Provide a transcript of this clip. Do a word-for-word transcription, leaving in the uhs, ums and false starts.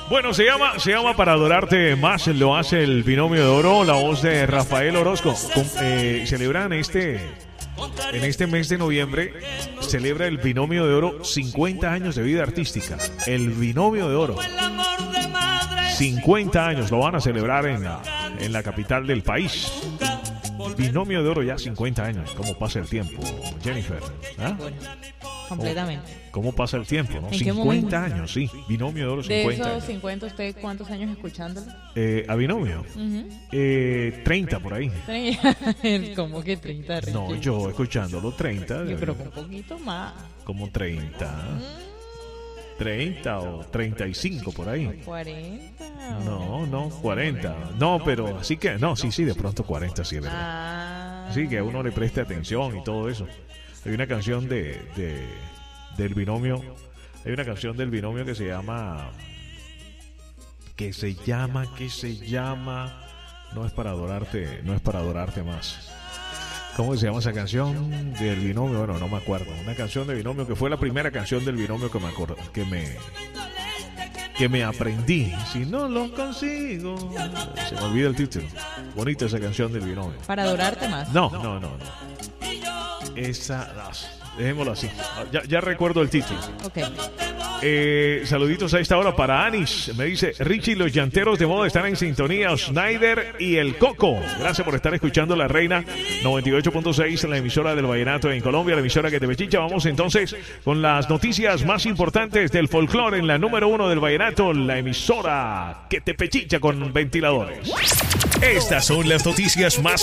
Bueno, se llama, se llama Para Adorarte Más, lo hace el Binomio de Oro, la voz de Rafael Orozco. Con, eh, celebran este, en este mes de noviembre, celebra el Binomio de Oro cincuenta años de vida artística. El Binomio de Oro. cincuenta años lo van a celebrar en la, en la capital del país. Binomio de Oro ya cincuenta años. ¿Cómo pasa el tiempo, Jennifer? ¿Ah? Completamente. ¿Cómo pasa el tiempo, no? ¿En qué cincuenta momento? años, sí. Binomio de Oro cincuenta De esos años. cincuenta, ¿usted cuántos años escuchándolo? Eh, ¿A Binomio? Uh-huh. Eh, treinta por ahí. ¿Cómo que treinta? No, yo escuchándolo treinta. Yo creo que un poquito más. Como treinta. treinta o treinta y cinco por ahí. cuarenta. No, no, cuarenta. No, pero así que, no, sí, sí, de pronto cuarenta, sí, es verdad. Ah. Sí, que a uno le preste atención y todo eso. Hay una canción de, de del Binomio. Hay una canción del Binomio que se llama... Que se llama, que se llama... No es para adorarte, no es para adorarte más. ¿Cómo se llama esa canción del Binomio? Bueno, no me acuerdo. Una canción de Binomio que fue la primera canción del Binomio que me acuerdo, que me que me aprendí. Si no lo consigo, se me olvida el título. Bonita esa canción del Binomio. Para adorarte más. No, no, no, no. Esa, no, dejémoslo así. Ya, ya recuerdo el título. Ok. Eh, saluditos a esta hora para Anis. Me dice Richie, los llanteros de moda están en sintonía. Schneider y el Coco. Gracias por estar escuchando La Reina noventa y ocho punto seis, la emisora del vallenato en Colombia, la emisora que te pechicha. Vamos entonces con las noticias más importantes del folclore en la número uno del vallenato, la emisora que te pechicha con ventiladores. Estas son las noticias más